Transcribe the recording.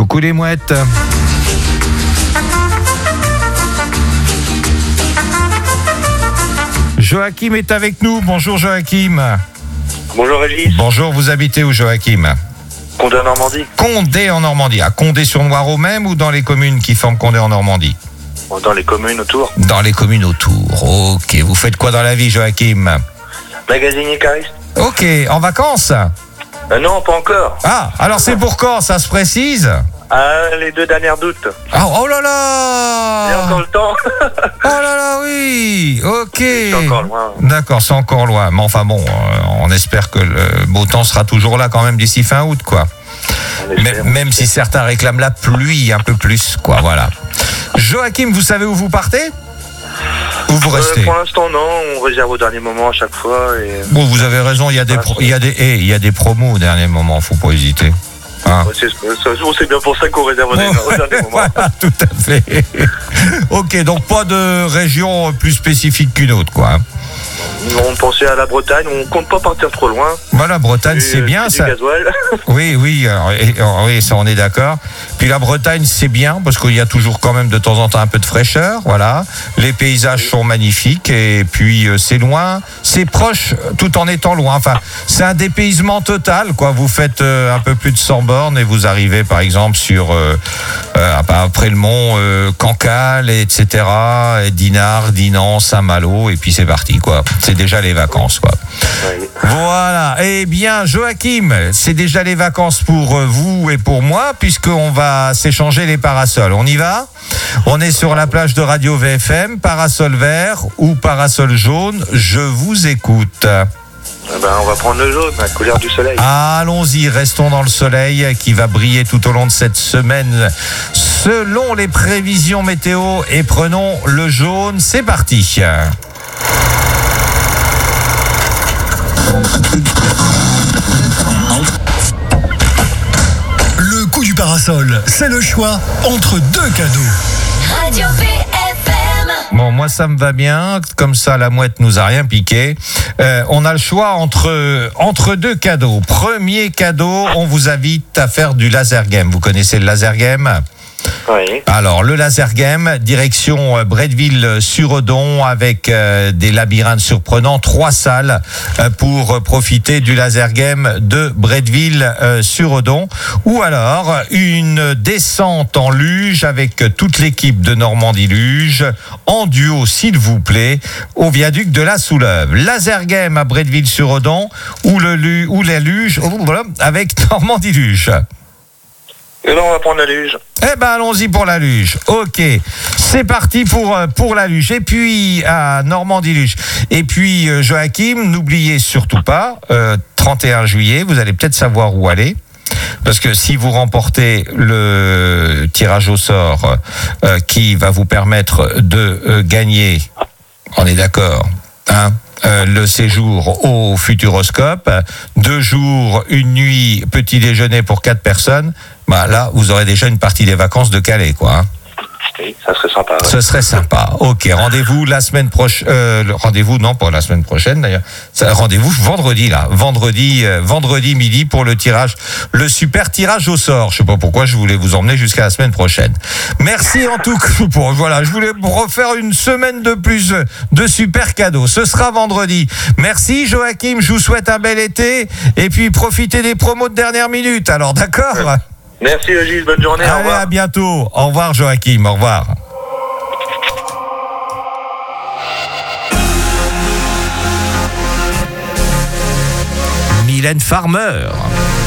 Coucou les mouettes. Joachim est avec nous. Bonjour Joachim. Bonjour Régis. Bonjour, vous habitez où Joachim ? Condé en Normandie. Condé en Normandie. À Condé-sur-Noireau même ou dans les communes qui forment Condé en Normandie ? Dans les communes autour. Dans les communes autour. Ok. Vous faites quoi dans la vie Joachim ? Magasinier cariste. Ok. En vacances ? Non, pas encore. Ah, alors c'est pour quand ? Ça se précise ? Les 2 dernières d'août. Ah, oh là là. Il y a encore le temps. Oh là là, oui. Ok. C'est encore loin. D'accord, c'est encore loin. Mais enfin bon, on espère que le beau temps sera toujours là quand même d'ici fin août, quoi. Même si certains réclament la pluie un peu plus, quoi, voilà. Joachim, vous savez où vous partez ? Où vous restez ? Pour l'instant, non. On réserve au dernier moment à chaque fois. Et... Bon, vous avez raison, il y a des promos au dernier moment, faut pas hésiter. Hein. C'est bien pour ça qu'on réserve au dernier moment. Voilà, tout à fait. Ok, donc pas de région plus spécifique qu'une autre, quoi. On pensait à la Bretagne, on compte pas partir trop loin. Voilà, Bretagne, c'est bien ça. Oui, ça on est d'accord. Puis la Bretagne, c'est bien parce qu'il y a toujours quand même de temps en temps un peu de fraîcheur, voilà. Les paysages sont magnifiques et puis c'est loin, c'est proche tout en étant loin. Enfin, c'est un dépaysement total, quoi. Vous faites un peu plus de 100 bornes et vous arrivez par exemple sur après le mont Cancale, etc. Et Dinard, Dinan, Saint-Malo et puis c'est parti, quoi. C'est déjà les vacances, quoi. Oui. Voilà. Eh bien, Joachim, c'est déjà les vacances pour vous et pour moi, puisqu'on va s'échanger les parasols. On y va ? On est sur la plage de Radio VFM, parasol vert ou parasol jaune. Je vous écoute. On va prendre le jaune, la couleur du soleil. Allons-y, restons dans le soleil qui va briller tout au long de cette semaine selon les prévisions météo et prenons le jaune. C'est parti. Le coup du parasol, c'est le choix entre 2 cadeaux. Radio VFM. Bon, moi ça me va bien, comme ça la mouette nous a rien piqué. On a le choix entre 2 cadeaux. Premier cadeau, on vous invite à faire du laser game. Vous connaissez le laser game ? Oui. Alors, le laser game, direction Bretteville-sur-Odon avec des labyrinthes surprenants, 3 salles pour profiter du laser game de Bretteville-sur-Odon. Ou alors, une descente en luge avec toute l'équipe de Normandie Luge, en duo, s'il vous plaît, au viaduc de la Souleuve. Laser game à Bretteville-sur-Odon ou la luge avec Normandie Luge. Et là, on va prendre la luge. Eh ben, allons-y pour la luge. Ok, c'est parti pour la luge. Et puis, à Normandie-Luge. Et puis, Joachim, n'oubliez surtout pas, 31 juillet, vous allez peut-être savoir où aller. Parce que si vous remportez le tirage au sort qui va vous permettre de gagner, on est d'accord, hein, le séjour au Futuroscope, 2 jours, 1 nuit, petit déjeuner pour 4 personnes, bah là, vous aurez déjà une partie des vacances de Calais, quoi. Hein. Oui, ça serait sympa. Ouais. Ce serait sympa. Ok, rendez-vous la semaine prochaine. Rendez-vous, non, pas la semaine prochaine d'ailleurs. Rendez-vous vendredi, là. Vendredi midi pour le tirage, le super tirage au sort. Je sais pas pourquoi je voulais vous emmener jusqu'à la semaine prochaine. Merci en tout cas voilà, je voulais refaire une semaine de plus de super cadeaux. Ce sera vendredi. Merci Joachim, je vous souhaite un bel été et puis profitez des promos de dernière minute. Alors, d'accord ? Ouais. Merci Régis, bonne journée, au Allez, revoir. à bientôt. Au revoir Joachim, au revoir. Mylène Farmer.